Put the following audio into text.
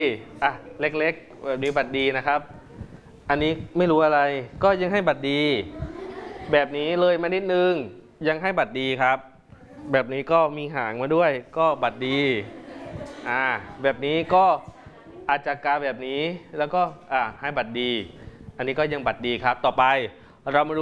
อ่ะเล็กๆแบบนี้บัตรดีนะครับอันนี้ไม่รู้อะไรก็ยังให้บัตรดีแบบนี้เลยมานิดนึงยังให้บัตรดีครับแบบนี้ก็มีหางมาด้วยก็บัตรดีแบบนี้ก็อาจจะกาแบบนี้แล้วก็ให้บัตรดีอันนี้ก็ยังบัตรดีครับต่อไปเรามาดู